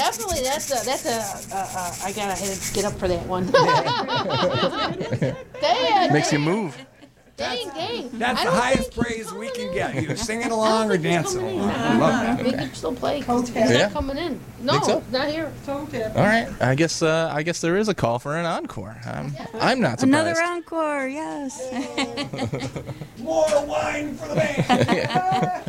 definitely. That's a. I gotta get up for that one. Dang, Makes you move. dang. That's the highest praise we can get. Either singing along or dancing along. I love They that. can still play. He's Yeah. not coming in. No, Think so? not here. All right. I guess there is a call for an encore. I'm not surprised. Another encore, yes. More wine for the band.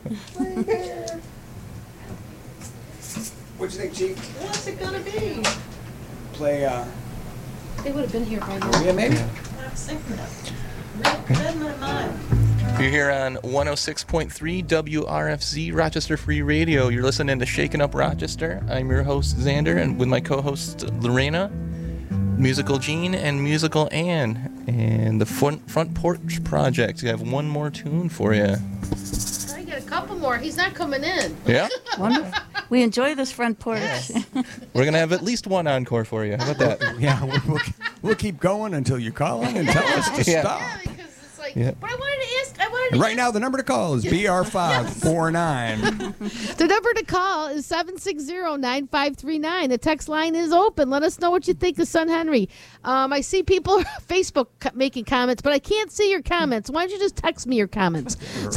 What you think, Chief? What's it gonna be? Play They would have been here by now. Maria, maybe? I'm thinking of. Read my mind. You're here on 106.3 WRFZ Rochester Free Radio. You're listening to Shaken Up Rochester. I'm your host, Xander, and with my co-host, Lorena, Musical Jean, and Musical Ann. And the Front Porch Project. We have one more tune for you. I got a couple more. He's not coming in. Yeah? Wonderful. We enjoy this front porch. Yes. We're going to have at least one encore for you. How about that? Yeah, we'll keep going until you call in and tell us to Yeah. stop. Yeah, because it's like. Yeah. But I wanted to ask. And right now, the number to call is BR549. The number to call is 760-9539. The text line is open. Let us know what you think of Son Henry. I see people Facebook making comments, but I can't see your comments. Why don't you just text me your comments?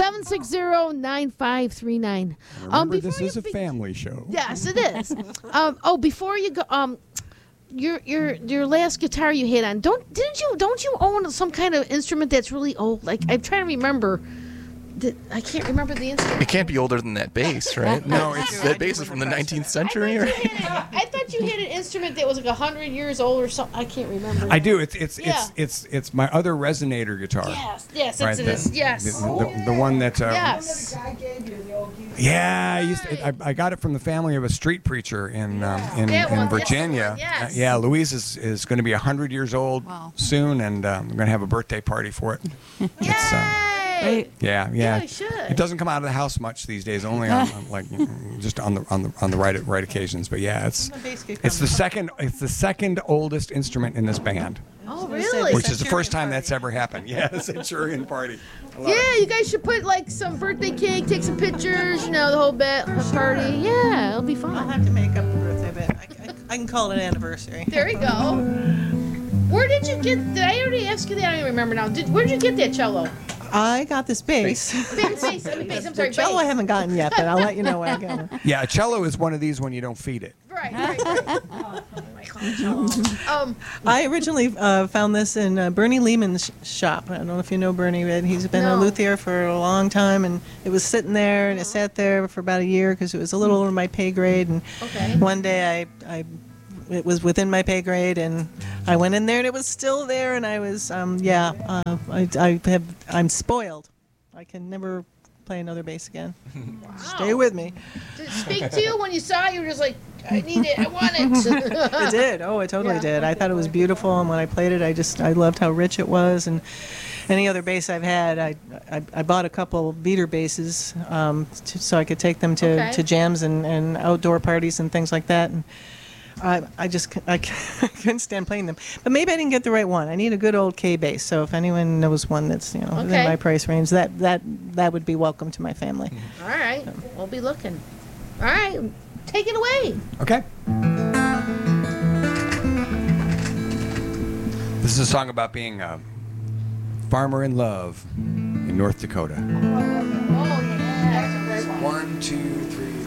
760-9539. Remember, this is a family show. Yes, it is. Before you go, your last guitar you hit on, don't you own some kind of instrument that's really old? Like, I'm trying to remember. I can't remember the instrument. It can't be older than that bass, right? No, it's that bass is from the 19th century, right? I thought you hit an instrument that was like 100 years old or something. I can't remember. I do. It's Yeah. it's my other resonator guitar. Yes, Right, it is. Yes. The one that. Yes. I gave you the old geese. Yeah, I got it from the family of a street preacher in That one, that's the Virginia. one, yes. Yeah, Louise is going to be 100 years old soon, and we're going to have a birthday party for it. It's, Right. yeah. Yeah, we should. It doesn't come out of the house much these days, only on like just on the right occasions. But yeah, it's the second oldest instrument in this band, Oh, really? which is the first time that's ever happened. Yeah, the Centurion Party. I love it. Yeah, you guys should put like some birthday cake, take some pictures, the whole bit, a party. Yeah, it'll be I'll fun. have to make up the birthday bit. I can call it an anniversary. There you go. Where did you get? Did I already ask you that? I don't even remember now. Where did you get that cello? I got this bass. Bass. I'm sorry. The cello I bass. haven't gotten yet, but I'll let you know when I get it. Yeah, a cello is one of these when you don't feed it. Right. I originally found this in Bernie Lehman's shop. I don't know if you know Bernie, but he's been a No. luthier for a long time, and it was sitting there, and it sat there for about a year because it was a little over my pay grade. And Okay. one day it was within my pay grade, and I went in there, and it was still there, and I was, I'm spoiled. I can never play another bass again. Stay with me. Did it speak to you when you saw it? You were just like, I need it. I want it. It did. Oh, it totally did. I thought it was beautiful, and when I played it, I loved how rich it was. And any other bass I've had, I bought a couple beater basses so I could take them Okay. to jams and outdoor parties and things like that. And I couldn't stand playing them. But maybe I didn't get the right one. I need a good old K bass. So if anyone knows one that's within Okay. my price range, that would be welcome to my family. All right. We'll be looking. All right. Take it away. Okay. This is a song about being a farmer in love in North Dakota. Oh, yeah. 1, 2, 3.